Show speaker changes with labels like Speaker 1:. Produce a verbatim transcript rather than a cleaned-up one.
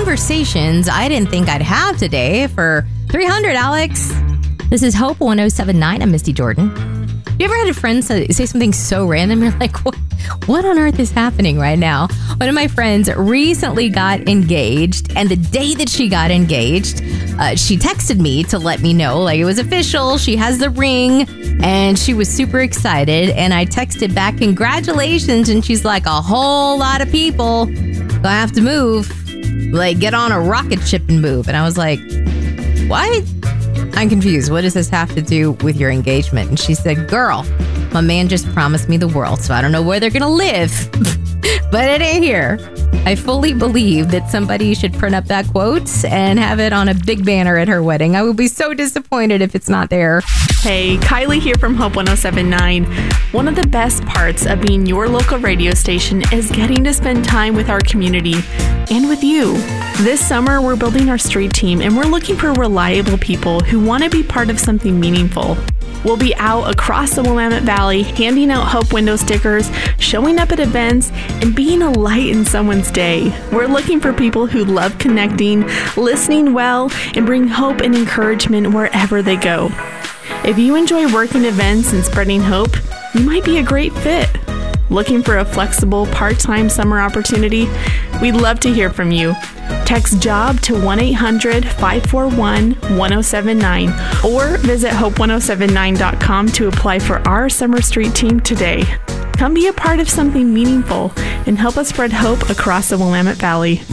Speaker 1: conversations I didn't think I'd have today for three hundred, Alex. This is Hope one oh seven point nine. I'm Misty Jordan. You ever had a friend say, say something so random? You're like, what, what on earth is happening right now? One of my friends recently got engaged, and the day that she got engaged, uh, she texted me to let me know, like, it was official. She has the ring, and she was super excited. And I texted back, congratulations. And she's like, a whole lot of people gonna have to move. Like, get on a rocket ship and move. And I was like, what? I'm confused. What does this have to do with your engagement? And she said, girl, my man just promised me the world, so I don't know where they're going to live, but it ain't here. I fully believe that somebody should print up that quote and have it on a big banner at her wedding. I would be so disappointed if it's not there.
Speaker 2: Hey, Kylie here from Hope one oh seven point nine. One of the best parts of being your local radio station is getting to spend time with our community and with you. This summer, we're building our street team, and we're looking for reliable people who want to be part of something meaningful. We'll be out across the Willamette Valley, handing out Hope window stickers, showing up at events, and being a light in someone's day. We're looking for people who love connecting, listening well, and bring hope and encouragement wherever they go. If you enjoy working events and spreading hope, you might be a great fit. Looking for a flexible part-time summer opportunity? We'd love to hear from you. Text JOB to one eight hundred five four one one oh seven nine or visit hope one oh seven nine dot com to apply for our Summer Street team today. Come be a part of something meaningful and help us spread hope across the Willamette Valley.